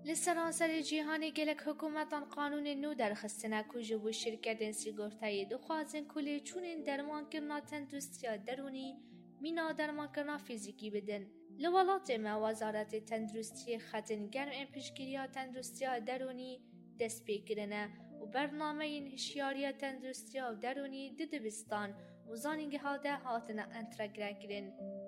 لسرانسر جیهانی گلک حکومتان قانون نو درخستنه که جبو شرکت سیگورتایی دخوازن کلی چونین درمان کرنا تندرستی درونی مینا درمان کرنا فیزیکی بدن. لولات ما وزارت تندرستی خطن گرم این پشگیری تندرستی درونی دست بگیرنه و برنامه این هشیاری تندرستی درونی ددبستان و زانینگه ها ده هاتنه انترگره گرن.